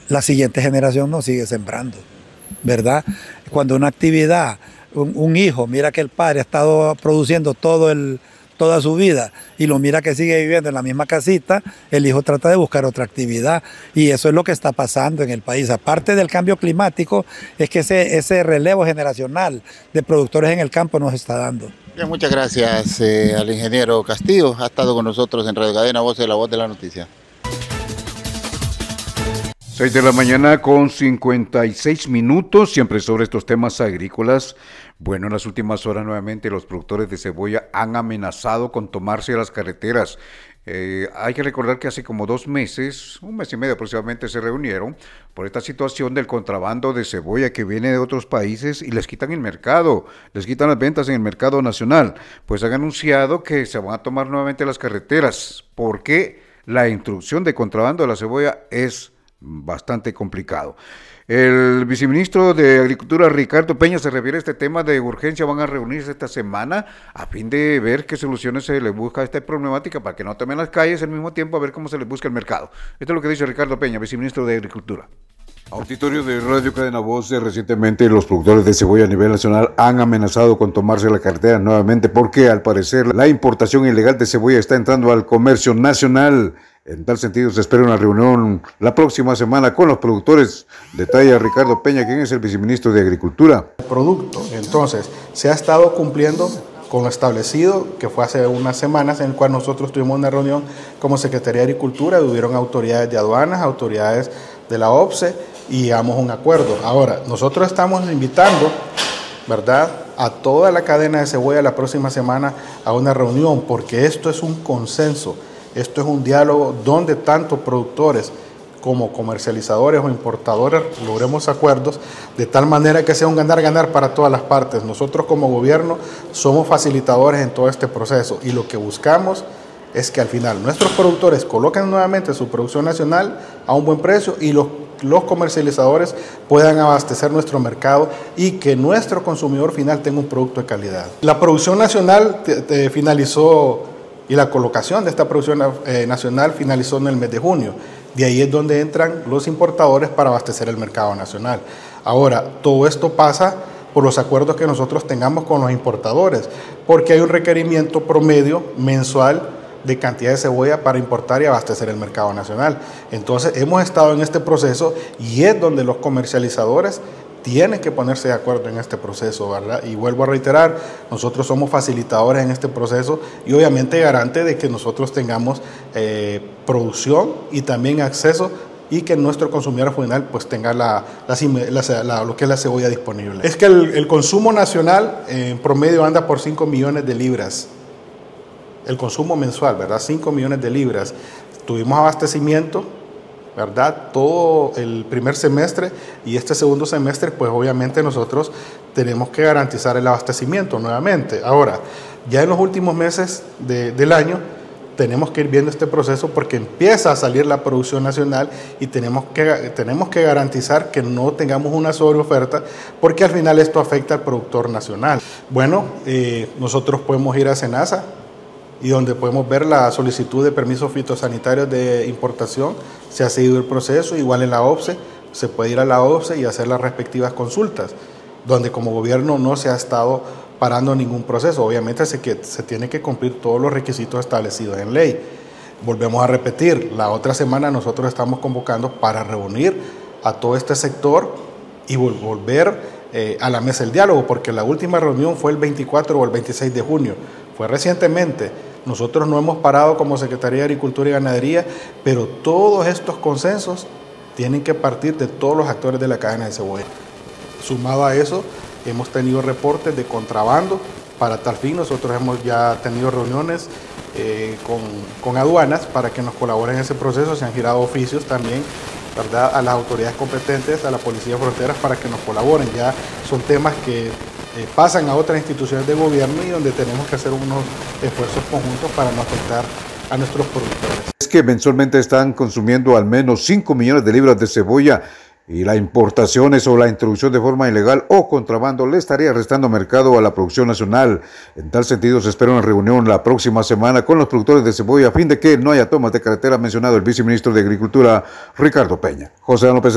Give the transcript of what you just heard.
la siguiente generación no sigue sembrando, ¿verdad? Cuando una actividad, un hijo mira que el padre ha estado produciendo toda su vida y lo mira que sigue viviendo en la misma casita, el hijo trata de buscar otra actividad y eso es lo que está pasando en el país. Aparte del cambio climático, es que ese relevo generacional de productores en el campo nos está dando. Bien, muchas gracias al ingeniero Castillo, ha estado con nosotros en Radio Cadena Voz de la Voz de la Noticia. 6 de la mañana con 56 minutos, siempre sobre estos temas agrícolas. Bueno, en las últimas horas nuevamente los productores de cebolla han amenazado con tomarse las carreteras. Hay que recordar que hace como 2 meses, 1 mes y medio aproximadamente, se reunieron por esta situación del contrabando de cebolla que viene de otros países y les quitan el mercado, les quitan las ventas en el mercado nacional. Pues han anunciado que se van a tomar nuevamente las carreteras porque la introducción de contrabando de la cebolla es bastante complicado. El viceministro de Agricultura, Ricardo Peña, se refiere a este tema de urgencia. Van a reunirse esta semana a fin de ver qué soluciones se les busca a esta problemática para que no tomen las calles, al mismo tiempo a ver cómo se les busca el mercado. Esto es lo que dice Ricardo Peña, viceministro de Agricultura. Auditorio de Radio Cadena Voz, recientemente los productores de cebolla a nivel nacional han amenazado con tomarse la carretera nuevamente porque al parecer la importación ilegal de cebolla está entrando al comercio nacional. En tal sentido se espera una reunión la próxima semana con los productores. Detalla Ricardo Peña, quien es el viceministro de Agricultura. Producto, entonces, se ha estado cumpliendo con lo establecido, que fue hace unas semanas, en el cual nosotros tuvimos una reunión como Secretaría de Agricultura, hubieron autoridades de aduanas, autoridades de la OPSE, y llegamos a un acuerdo. Ahora, nosotros estamos invitando, ¿verdad?, a toda la cadena de cebolla la próxima semana a una reunión, porque esto es un consenso, esto es un diálogo donde tanto productores como comercializadores o importadores logremos acuerdos de tal manera que sea un ganar-ganar para todas las partes. Nosotros como gobierno somos facilitadores en todo este proceso y lo que buscamos es que al final nuestros productores coloquen nuevamente su producción nacional a un buen precio y los comercializadores puedan abastecer nuestro mercado y que nuestro consumidor final tenga un producto de calidad. La producción nacional finalizó y la colocación de esta producción nacional finalizó en el mes de junio. De ahí es donde entran los importadores para abastecer el mercado nacional. Ahora, todo esto pasa por los acuerdos que nosotros tengamos con los importadores, porque hay un requerimiento promedio mensual de cantidad de cebolla para importar y abastecer el mercado nacional. Entonces, hemos estado en este proceso y es donde los comercializadores tienen que ponerse de acuerdo en este proceso, ¿verdad? Y vuelvo a reiterar, nosotros somos facilitadores en este proceso y obviamente garante de que nosotros tengamos producción y también acceso y que nuestro consumidor final pues tenga lo que es la cebolla disponible. Es que el consumo nacional en promedio anda por 5 millones de libras. El consumo mensual, ¿verdad? 5 millones de libras. Tuvimos abastecimiento, ¿verdad? Todo el primer semestre y este segundo semestre, pues obviamente nosotros tenemos que garantizar el abastecimiento nuevamente. Ahora, ya en los últimos meses del año, tenemos que ir viendo este proceso porque empieza a salir la producción nacional y tenemos que garantizar que no tengamos una sobreoferta porque al final esto afecta al productor nacional. Bueno, nosotros podemos ir a SENASA y donde podemos ver la solicitud de permisos fitosanitarios de importación, se ha seguido el proceso, igual en la OPSE, se puede ir a la OPSE y hacer las respectivas consultas, donde como gobierno no se ha estado parando ningún proceso, obviamente se tiene que cumplir todos los requisitos establecidos en ley. Volvemos a repetir, la otra semana nosotros estamos convocando para reunir a todo este sector y volver a la mesa del diálogo, porque la última reunión fue el 24 o el 26 de junio, fue recientemente. Nosotros no hemos parado como Secretaría de Agricultura y Ganadería, pero todos estos consensos tienen que partir de todos los actores de la cadena de cebolla. Sumado a eso, hemos tenido reportes de contrabando. Para tal fin, nosotros hemos ya tenido reuniones con aduanas para que nos colaboren en ese proceso. Se han girado oficios también, ¿verdad?, a las autoridades competentes, a la Policía de Fronteras, para que nos colaboren. Ya son temas que pasan a otras instituciones de gobierno y donde tenemos que hacer unos esfuerzos conjuntos para no afectar a nuestros productores. Es que mensualmente están consumiendo al menos 5 millones de libras de cebolla y las importaciones o la introducción de forma ilegal o contrabando le estaría restando mercado a la producción nacional. En tal sentido se espera una reunión la próxima semana con los productores de cebolla a fin de que no haya tomas de carretera, ha mencionado el viceministro de Agricultura, Ricardo Peña. José López